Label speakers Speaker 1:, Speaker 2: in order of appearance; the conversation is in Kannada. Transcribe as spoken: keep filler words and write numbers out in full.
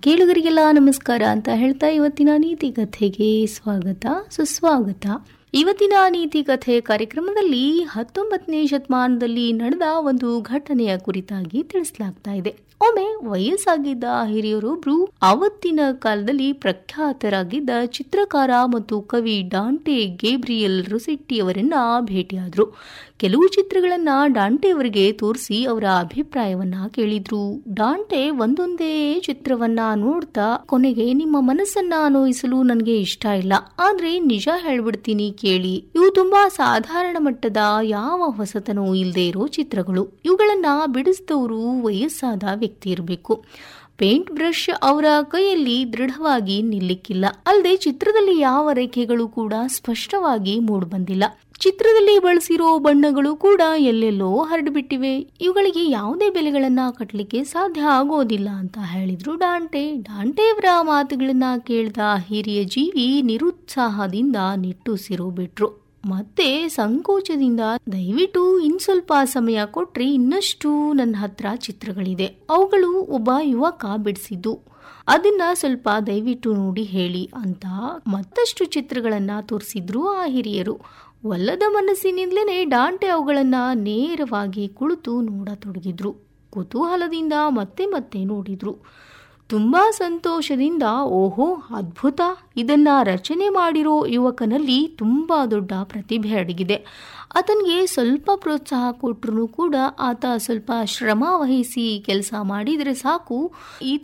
Speaker 1: ಕೇಳುಗರಿಗೆಲ್ಲ ನಮಸ್ಕಾರ ಅಂತ ಹೇಳ್ತಾ ಇವತ್ತಿನ ನೀತಿ ಕಥೆಗೆ ಸ್ವಾಗತ ಸುಸ್ವಾಗತ. ಇವತ್ತಿನ ನೀತಿ ಕಥೆ ಕಾರ್ಯಕ್ರಮದಲ್ಲಿ ಹತ್ತೊಂಬತ್ತನೇ ಶತಮಾನದಲ್ಲಿ ನಡೆದ ಒಂದು ಘಟನೆಯ ಕುರಿತಾಗಿ ತಿಳಿಸಲಾಗ್ತಾ ಇದೆ. ಒಮ್ಮೆ ವಯಸ್ಸಾಗಿದ್ದ ಹಿರಿಯರೊಬ್ರು ಅವತ್ತಿನ ಕಾಲದಲ್ಲಿ ಪ್ರಖ್ಯಾತರಾಗಿದ್ದ ಚಿತ್ರಕಾರ ಮತ್ತು ಕವಿ ಡಾಂಟೆ ಗೇಬ್ರಿಯಲ್ ರೊಸೆಟ್ಟಿ ಅವರನ್ನ ಭೇಟಿಯಾದ್ರು. ಕೆಲವು ಚಿತ್ರಗಳನ್ನ ಡಾಂಟೆ ಅವರಿಗೆ ತೋರಿಸಿ ಅವರ ಅಭಿಪ್ರಾಯವನ್ನ ಕೇಳಿದ್ರು. ಡಾಂಟೆ ಒಂದೊಂದೇ ಚಿತ್ರವನ್ನ ನೋಡ್ತಾ ಕೊನೆಗೆ ನಿಮ್ಮ ಮನಸ್ಸನ್ನ ನೋಯಿಸಲು ನನಗೆ ಇಷ್ಟ ಇಲ್ಲ, ಆದ್ರೆ ನಿಜ ಹೇಳ್ಬಿಡ್ತೀನಿ ಕೇಳಿ, ಇವು ತುಂಬಾ ಸಾಧಾರಣ ಮಟ್ಟದ ಯಾವ ಹೊಸತನೂ ಇಲ್ಲದೆ ಇರೋ ಚಿತ್ರಗಳು. ಇವುಗಳನ್ನ ಬಿಡಿಸಿದವರು ವಯಸ್ಸಾದ ವ್ಯಕ್ತಿ ಇರಬೇಕು. ಪೇಂಟ್ ಬ್ರಷ್ ಅವರ ಕೈಯಲ್ಲಿ ದೃಢವಾಗಿ ನಿಲ್ಲಿಕ್ಕಿಲ್ಲ. ಅಲ್ಲದೆ ಚಿತ್ರದಲ್ಲಿ ಯಾವ ರೇಖೆಗಳು ಕೂಡ ಸ್ಪಷ್ಟವಾಗಿ ಮೂಡಿಬಂದಿಲ್ಲ. ಚಿತ್ರದಲ್ಲಿ ಬಳಸಿರೋ ಬಣ್ಣಗಳು ಕೂಡ ಎಲ್ಲೆಲ್ಲೋ ಹರಡ್ಬಿಟ್ಟಿವೆ. ಇವುಗಳಿಗೆ ಯಾವುದೇ ಬೆಲೆಗಳನ್ನ ಕಟ್ಟಲಿಕ್ಕೆ ಸಾಧ್ಯ ಆಗೋದಿಲ್ಲ ಅಂತ ಹೇಳಿದ್ರು ಡಾಂಟೆ. ಡಾಂಟೆಯವರ ಮಾತುಗಳನ್ನ ಕೇಳಿದ ಹಿರಿಯ ಜೀವಿ ನಿರುತ್ಸಾಹದಿಂದ ನಿಟ್ಟುಸಿರು ಬಿಟ್ರು. ಮತ್ತೆ ಸಂಕೋಚದಿಂದ, ದಯವಿಟ್ಟು ಇನ್ ಸ್ವಲ್ಪ ಸಮಯ ಕೊಟ್ರೆ ಇನ್ನಷ್ಟು ನನ್ನ ಹತ್ರ ಚಿತ್ರಗಳಿದೆ, ಅವುಗಳು ಒಬ್ಬ ಯುವಕ ಬಿಡಿಸಿದ್ದು, ಅದನ್ನ ಸ್ವಲ್ಪ ದಯವಿಟ್ಟು ನೋಡಿ ಹೇಳಿ ಅಂತ ಮತ್ತಷ್ಟು ಚಿತ್ರಗಳನ್ನ ತೋರಿಸಿದ್ರು ಆ ಹಿರಿಯರು. ಒಲ್ಲದ ಮನಸ್ಸಿನಿಂದಲೇ ಡಾಂಟೆ ಅವುಗಳನ್ನ ನೇರವಾಗಿ ಕುಳಿತು ನೋಡತೊಡಗಿದ್ರು. ಕುತೂಹಲದಿಂದ ಮತ್ತೆ ಮತ್ತೆ ನೋಡಿದ್ರು. ತುಂಬಾ ಸಂತೋಷದಿಂದ, ಓಹೋ ಅದ್ಭುತ, ಇದನ್ನ ರಚನೆ ಮಾಡಿರೋ ಯುವಕನಲ್ಲಿ ತುಂಬಾ ದೊಡ್ಡ ಪ್ರತಿಭೆ ಅಡಗಿದೆ. ಆತನಿಗೆ ಸ್ವಲ್ಪ ಪ್ರೋತ್ಸಾಹ ಕೊಟ್ಟರು ಕೂಡ ಆತ ಸ್ವಲ್ಪ ಶ್ರಮ ವಹಿಸಿ ಕೆಲಸ ಮಾಡಿದರೆ ಸಾಕು, ಈತ